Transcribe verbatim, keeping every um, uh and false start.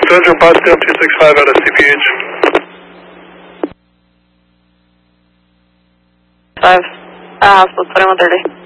Roger, Boston two six five out of C P H. Five, uh, hospital twenty-one thirty.